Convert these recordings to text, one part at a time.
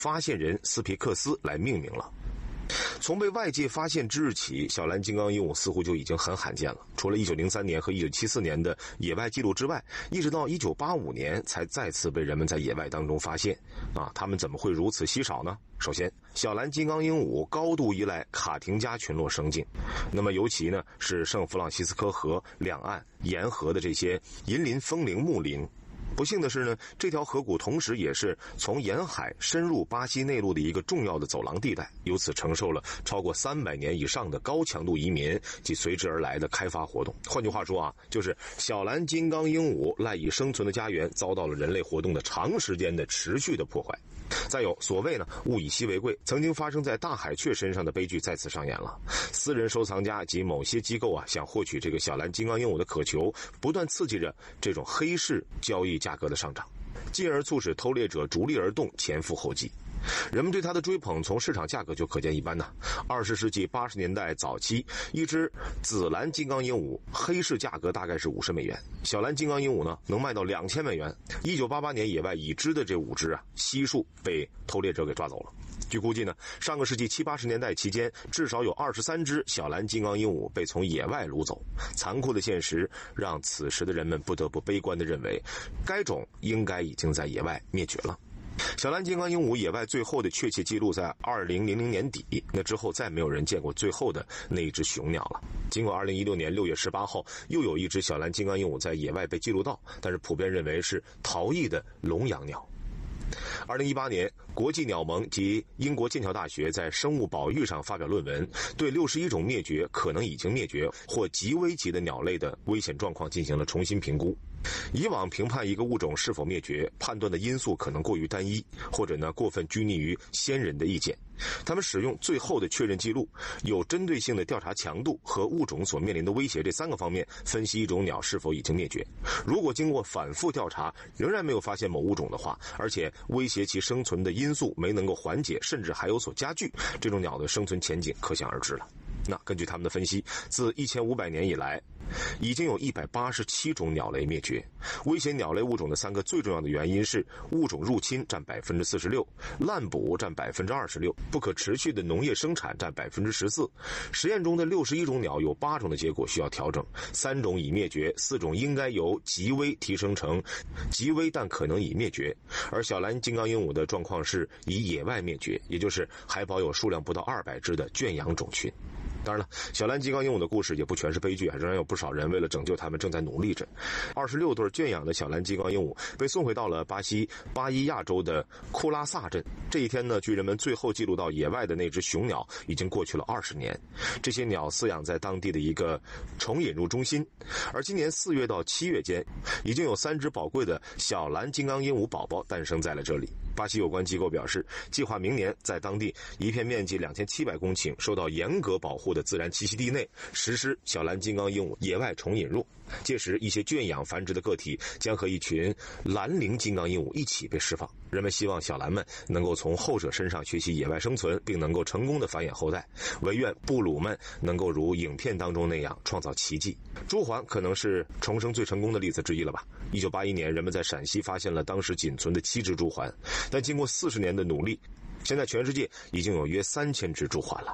发现人斯皮克斯来命名了。从被外界发现之日起，小蓝金刚鹦鹉似乎就已经很罕见了。除了1903年和1974年的野外记录之外，一直到1985年才再次被人们在野外当中发现。它们怎么会如此稀少呢？首先，小蓝金刚鹦鹉高度依赖卡廷加群落生境，那么尤其呢是圣弗朗西斯科河两岸沿河的这些银鳞枫林木林。不幸的是呢，这条河谷同时也是从沿海深入巴西内陆的一个重要的走廊地带，由此承受了超过300年以上的高强度移民及随之而来的开发活动。换句话说就是小蓝金刚鹦鹉赖以生存的家园遭到了人类活动的长时间的持续的破坏。再有所谓物以稀为贵，曾经发生在大海雀身上的悲剧再次上演了。私人收藏家及某些机构想获取这个小蓝金刚鹦鹉的渴求，不断刺激着这种黑市交易价格的上涨，进而促使偷猎者逐利而动，前赴后继。人们对它的追捧从市场价格就可见一斑20世纪80年代早期，一只紫蓝金刚鹦鹉黑市价格大概是50美元，小蓝金刚鹦鹉呢能卖到2000美元。1988年野外已知的这5只悉数被偷猎者给抓走了。据估计呢，上个世纪70、80年代期间，至少有23只小蓝金刚鹦鹉被从野外掳走。残酷的现实让此时的人们不得不悲观地认为，该种应该已经在野外灭绝了。小蓝金刚鹦鹉野外最后的确切记录在2000年底，那之后再没有人见过最后的那一只雄鸟了。尽管2016年6月18号又有一只小蓝金刚鹦鹉在野外被记录到，但是普遍认为是逃逸的笼养鸟。2018年，国际鸟盟及英国剑桥大学在生物保育上发表论文，对61种灭绝、可能已经灭绝或极危级的鸟类的危险状况进行了重新评估。以往评判一个物种是否灭绝，判断的因素可能过于单一，或者过分拘泥于先人的意见。他们使用最后的确认记录、有针对性的调查强度和物种所面临的威胁这3个方面分析一种鸟是否已经灭绝。如果经过反复调查仍然没有发现某物种的话，而且威胁其生存的因素没能够缓解，甚至还有所加剧，这种鸟的生存前景可想而知了。那根据他们的分析，自1500年以来，已经有187种鸟类灭绝。危险鸟类物种的3个最重要的原因是物种入侵占46%，滥捕占26%，不可持续的农业生产占14%。实验中的61种鸟有8种的结果需要调整，3种已灭绝，4种应该由极危提升成极危但可能已灭绝。而小蓝金刚鹦鹉的状况是以野外灭绝，也就是还保有数量不到200只的圈养种群。当然了，小蓝金刚鹦鹉的故事也不全是悲剧仍然有不少人为了拯救它们正在努力着。26对圈养的小蓝金刚鹦鹉被送回到了巴西巴伊亚州的库拉萨镇。这一天呢，距人们最后记录到野外的那只雄鸟已经过去了20年。这些鸟饲养在当地的一个宠引入中心，而今年4月到7月间，已经有3只宝贵的小蓝金刚鹦鹉宝宝诞生在了这里。巴西有关机构表示，计划明年在当地一片面积2700公顷、受到严格保护的自然栖息地内实施小蓝金刚鹦鹉野外宠引入。届时，一些圈养繁殖的个体将和一群蓝羚金刚鹦鹉一起被释放。人们希望小蓝们能够从后者身上学习野外生存，并能够成功的繁衍后代。唯愿布鲁们能够如影片当中那样创造奇迹。朱鹮可能是重生最成功的例子之一了吧。1981年，人们在陕西发现了当时仅存的7只朱鹮，但经过40年的努力，现在全世界已经有约3000只朱鹮了。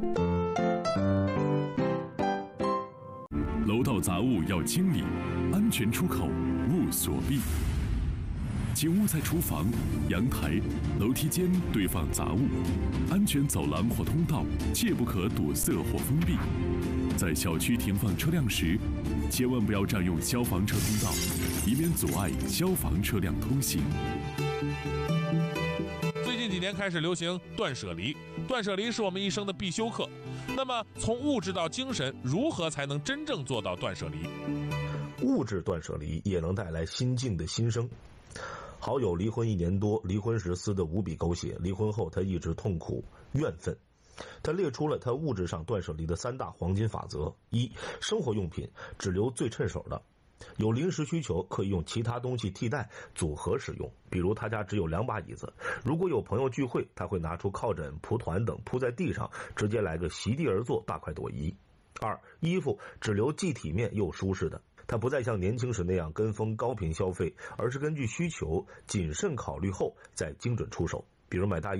楼道杂物要清理，安全出口勿锁闭。请勿在厨房、阳台、楼梯间堆放杂物，安全走廊或通道切不可堵塞或封闭。在小区停放车辆时，千万不要占用消防车通道，以免阻碍消防车辆通行。 最近几年开始流行断舍离，断舍离是我们一生的必修课。那么从物质到精神，如何才能真正做到断舍离？ 物质断舍离也能带来心境的新生。好友离婚1年多，离婚时撕得无比狗血，离婚后他一直痛苦怨愤。他列出了他物质上断舍离的3大黄金法则：一、生活用品只留最趁手的，有临时需求可以用其他东西替代组合使用，比如他家只有2把椅子，如果有朋友聚会，他会拿出靠枕、蒲团等铺在地上，直接来个席地而坐，大快朵颐。2、衣服只留既体面又舒适的，他不再像年轻时那样跟风高频消费，而是根据需求谨慎考虑后再精准出手，比如买大衣